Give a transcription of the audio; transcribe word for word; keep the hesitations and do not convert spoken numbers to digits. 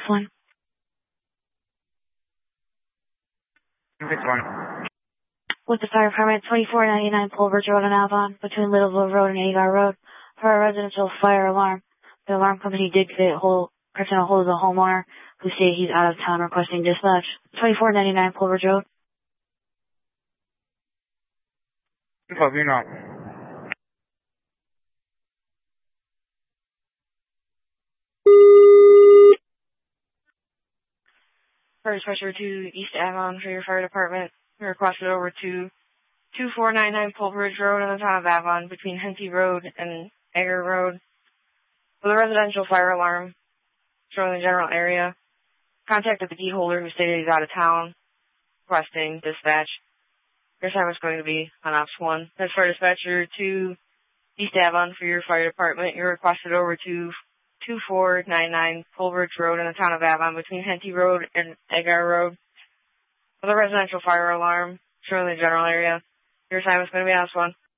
one. six one. With the fire department, twenty-four ninety-nine Pulbridge Road in Avon, between Littleville Road and Agar Road, for a residential fire alarm. The alarm company did get hold, personal hold of the homeowner, who stated he's out of town requesting dispatch. twenty-four ninety-nine Pulbridge Road. Copy now. Fire dispatcher to East Avon for your fire department. You requested over to two four nine nine Pulbridge Road in the town of Avon, between Henty Road and Egger Road, with a residential fire alarm showing the general area. Contacted the key holder, who stated he's out of town, requesting dispatch. Your time is going to be on Ops one. That's fire dispatcher to East Avon for your fire department. You're requested over to two four nine nine Pulbridge Road in the town of Avon, between Henty Road and Eggar Road, with a residential fire alarm showing the general area. Your time is going to be on Ops one.